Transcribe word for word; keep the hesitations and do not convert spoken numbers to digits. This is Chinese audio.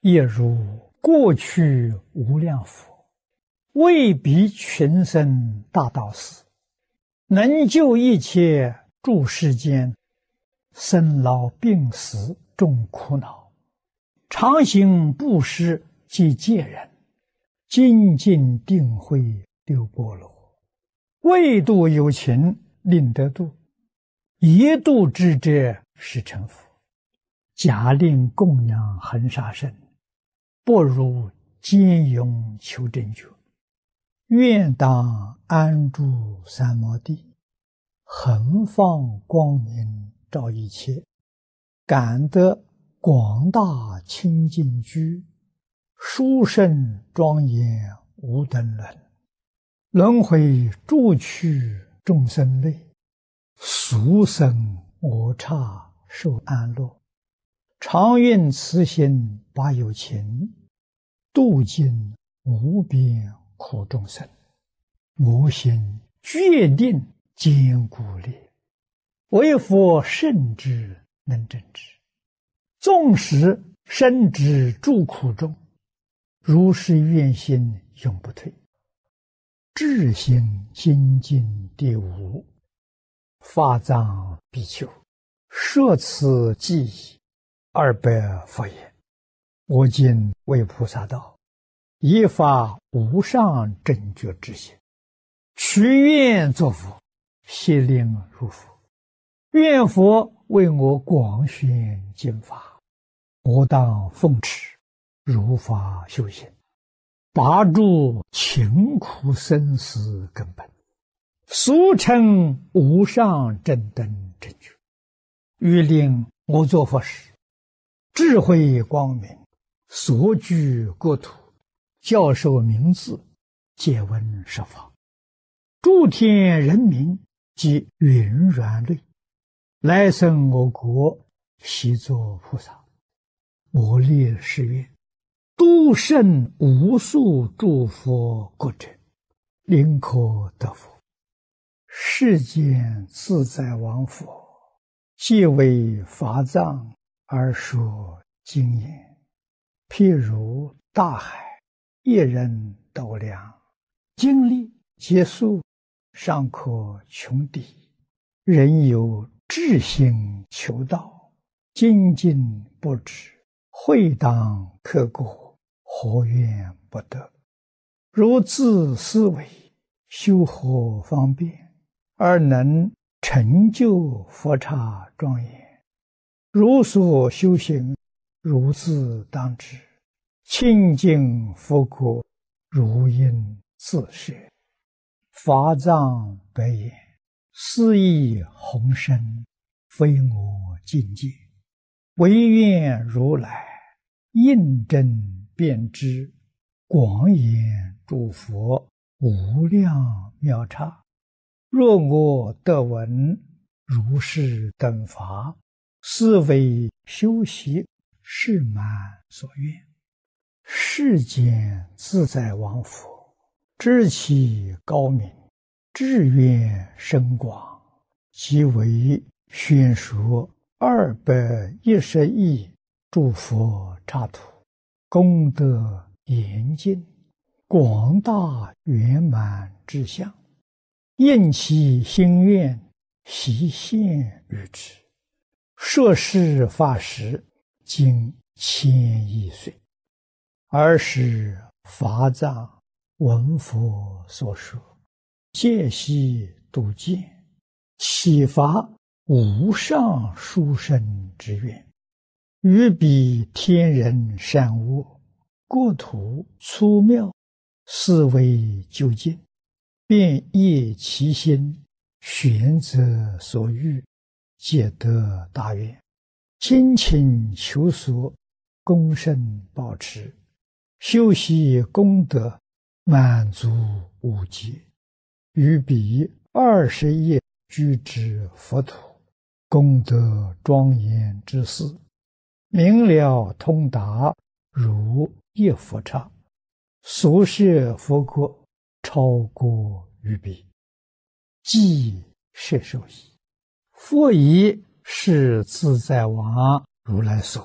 也如过去无量佛，为彼群生大道士，能救一切诸世间，生老病死众苦恼，常行布施及戒人，精进定慧六波罗，为度有情令得度，一度之者是成佛。假令供养恒沙身，不如坚勇求真觉。愿当安住三摩地，恒放光明照一切，感得广大清净居，殊胜庄严无等伦。轮回诸趣众生类，俗生我刹受安乐。常愿慈心把有情，度尽无边苦众生。我心决定坚固烈，为佛圣之能证之。纵使身之诸苦中，如是愿心永不退。至心精进第五，法藏比丘，摄此记忆二百佛言：我今为菩萨道，以发无上正觉之心，许愿作佛，悉令入佛。愿佛为我广宣经法，我当奉持，如法修行，拔除勤苦生死根本，俗称无上正等正觉。欲令我作佛时，智慧光明，所居国土，教授名字，借闻十法，诸天人民及云软类，来生我国，悉作菩萨。我立誓愿，度胜无数诸佛国者，临可得佛。世间自在王佛，皆为法藏而说经言，譬如大海，一人斗量，经历结束，尚可穷抵。人有至心求道，精进不止，会当刻过，何怨不得？如自思维，修何方便，而能成就佛刹庄严？如所修行，如自当知，清净佛国，如应自摄。法藏白言：斯亦宏深，非我境界，唯愿如来印证遍知，广演诸佛无量妙刹。若我得闻如是等法，是为修习是满所愿。世间自在王佛，知其高明，志愿深广，即为宣说二百一十亿诸佛刹土，功德严尽，广大圆满之相，应其心愿，悉现于之。摄事法时，经千亿岁，尔时法藏闻佛所说，戒悉度见，启发无上殊胜之愿，于彼天人善恶，国土粗妙，思维究竟，便业其心，玄则所欲，皆得大愿，精勤求索，功胜保持，修习功德，满足无极。于彼二十亿居之佛土，功德庄严之事，明了通达，如一佛刹，所摄佛国，超过于彼，即摄受矣。佛以是自在王如来所